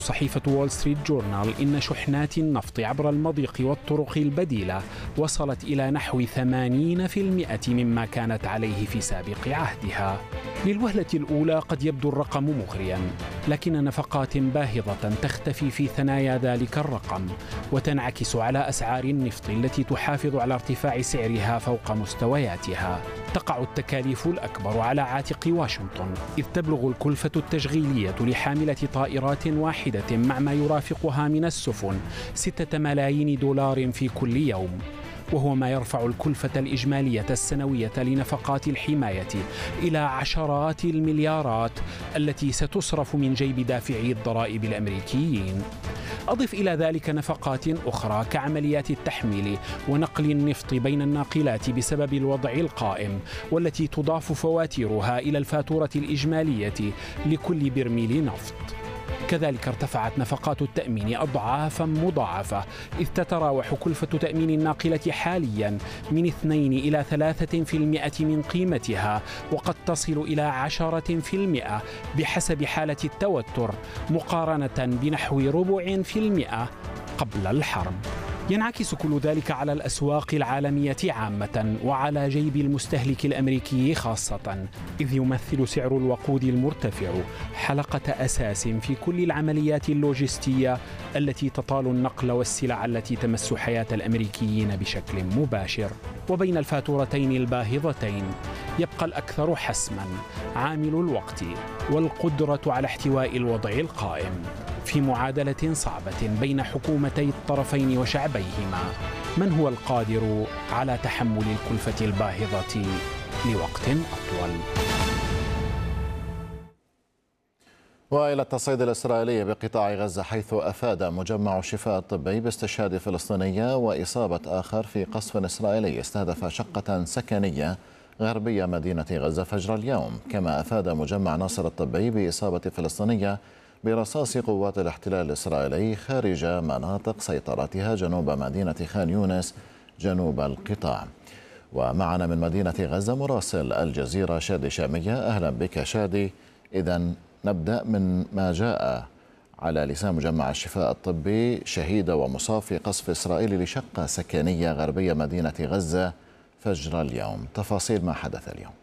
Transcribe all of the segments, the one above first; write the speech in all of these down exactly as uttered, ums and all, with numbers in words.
صحيفة وول ستريت جورنال إن شحنات النفط عبر المضيق والطرق البديلة وصلت إلى نحو ثمانين بالمئة مما كانت عليه في سابق عهدها. للوهلة الأولى قد يبدو الرقم مغريا، لكن نفقات باهظة تختفي في ثنايا ذلك الرقم وتنعكس على أسعار النفط التي تحافظ على ارتفاع سعرها فوق مستوياتها. تقع التكاليف الأكبر على عاتق واشنطن، إذ تبلغ الكلفة التشغيلية لحاملة طائرات واحدة مع ما يرافقها من السفن ستة ملايين دولار في كل يوم، وهو ما يرفع الكلفة الإجمالية السنوية لنفقات الحماية إلى عشرات المليارات التي ستصرف من جيب دافعي الضرائب الأمريكيين. أضف إلى ذلك نفقات أخرى كعمليات التحميل ونقل النفط بين الناقلات بسبب الوضع القائم، والتي تضاف فواتيرها إلى الفاتورة الإجمالية لكل برميل نفط. كذلك ارتفعت نفقات التأمين أضعافا مضاعفة، إذ تتراوح كلفة تأمين الناقلة حاليا من اثنين إلى ثلاثة في المئة من قيمتها، وقد تصل إلى عشرة في المئة بحسب حالة التوتر، مقارنة بنحو ربع في المئة قبل الحرب. ينعكس كل ذلك على الأسواق العالمية عامة وعلى جيب المستهلك الأمريكي خاصة، إذ يمثل سعر الوقود المرتفع حلقة أساس في كل العمليات اللوجستية التي تطال النقل والسلع التي تمس حياة الأمريكيين بشكل مباشر. وبين الفاتورتين الباهظتين يبقى الأكثر حسما عامل الوقت والقدرة على احتواء الوضع القائم في معادلة صعبة بين حكومتي الطرفين وشعبيهما. من هو القادر على تحمل الكلفة الباهظة لوقت أطول؟ وإلى التصعيد الإسرائيلي بقطاع غزة، حيث أفاد مجمع الشفاء الطبي باستشهاد فلسطينية وإصابة آخر في قصف إسرائيلي استهدف شقة سكنية غربية مدينة غزة فجر اليوم. كما أفاد مجمع ناصر الطبي بإصابة فلسطينية برصاص قوات الاحتلال الإسرائيلي خارج مناطق سيطرتها جنوب مدينة خان يونس جنوب القطاع. ومعنا من مدينة غزة مراسل الجزيرة شادي شامية. أهلا بك شادي. إذن نبدأ من ما جاء على لسان مجمع الشفاء الطبي، شهيد ومصاب في قصف إسرائيلي لشقة سكنية غربية مدينة غزة فجر اليوم. تفاصيل ما حدث اليوم.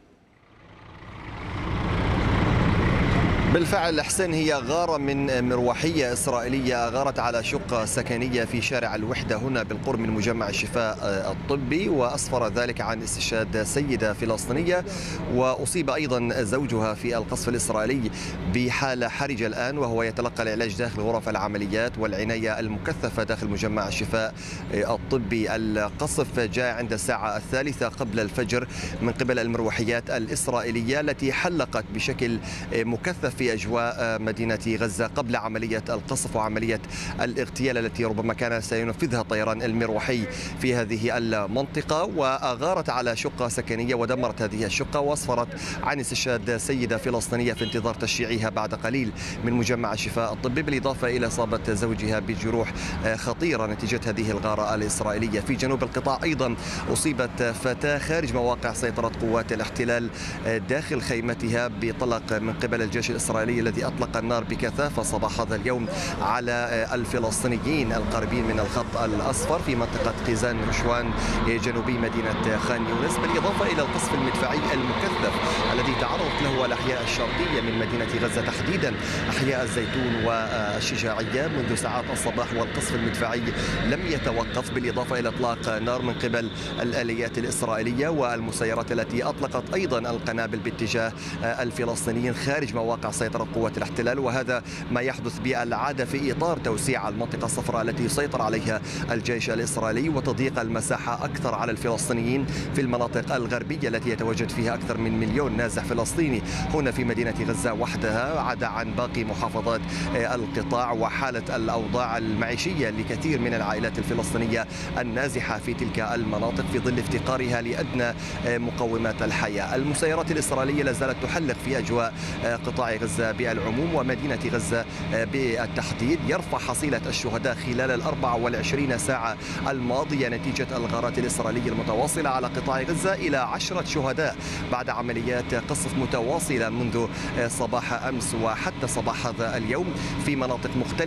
بالفعل حسين، هي غارة من مروحية إسرائيلية غارت على شقة سكنية في شارع الوحدة هنا بالقرب من مجمع الشفاء الطبي، وأسفر ذلك عن استشهاد سيدة فلسطينية، وأصيب أيضا زوجها في القصف الإسرائيلي بحالة حرجة الآن، وهو يتلقى العلاج داخل غرف العمليات والعناية المكثفة داخل مجمع الشفاء الطبي. القصف جاء عند الساعة الثالثة قبل الفجر من قبل المروحيات الإسرائيلية التي حلقت بشكل مكثف في أجواء مدينة غزة قبل عملية القصف وعملية الاغتيال التي ربما كان سينفذها الطيران المروحي في هذه المنطقة. وغارت على شقة سكنية ودمرت هذه الشقة، وأسفرت عن استشهاد سيدة فلسطينية في انتظار تشييعها بعد قليل من مجمع الشفاء الطبي، بالإضافة إلى إصابة زوجها بجروح خطيرة نتيجة هذه الغارة الإسرائيلية. في جنوب القطاع أيضا أصيبت فتاة خارج مواقع سيطرة قوات الاحتلال داخل خيمتها بطلق من قبل الجيش الإسرائيلي الذي أطلق النار بكثافة صباح هذا اليوم على الفلسطينيين القريبين من الخط الأصفر في منطقة قيزان رشوان جنوبي مدينة خان يونس، بالإضافة إلى القصف المدفعي المكثف الذي تعرضت له الأحياء الشرقية من مدينة غزة، تحديدا أحياء الزيتون والشجاعية منذ ساعات الصباح، والقصف المدفعي لم يتوقف، بالإضافة إلى إطلاق نار من قبل الآليات الإسرائيلية والمسيرات التي أطلقت أيضا القنابل باتجاه الفلسطينيين خارج مواقع سيطرة قوات الاحتلال. وهذا ما يحدث بالعادة في إطار توسيع المنطقة الصفراء التي يسيطر عليها الجيش الإسرائيلي وتضييق المساحة أكثر على الفلسطينيين في المناطق الغربية التي يتواجد فيها أكثر من مليون نازح فلسطيني هنا في مدينة غزة وحدها، عدا عن باقي محافظات القطاع. وحالة الأوضاع المعيشية لكثير من العائلات الفلسطينية النازحة في تلك المناطق في ظل افتقارها لأدنى مقومات الحياة. المسيرات الإسرائيلية لا زالت تحلق في أجواء قطاع غزة بالعموم ومدينة غزة بالتحديد. يرفع حصيلة الشهداء خلال الأربع والعشرين ساعة الماضية نتيجة الغارات الإسرائيلية المتواصلة على قطاع غزة إلى عشرة شهداء بعد عمليات قصف متواصلة منذ صباح أمس وحتى صباح هذا اليوم في مناطق مختلفة